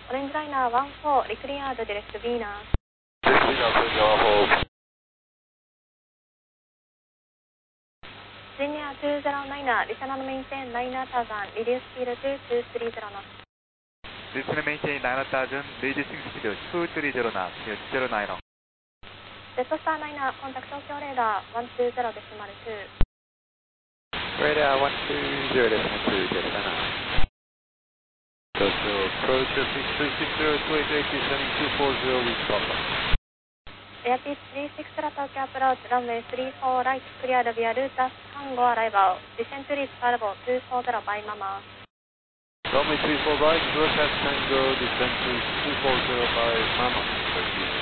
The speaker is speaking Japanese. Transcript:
オレンジライナー14、リクリアード、ディレクト、ヴィーナス。ジニア209、リサナのメインテン、ライナーターザン、リデューススピード230ノット。 Listen and maintain 9,000, reducing speed 230 knots, 090. ジェットスター9、コンタクト東京レーダー120デシマル2。 Radar 120 decimal 2, Delta 9. Tokyo, approach 6360, 288 descending 240 with buffer. エアピース36から東京アプローチ、ランウェイ34ライト、クリアルビアルータス、看護アライバー、ディセントリースパルボ240バイママー。 Runway 34 right, Rotas Tango, descend to 240 by Mama.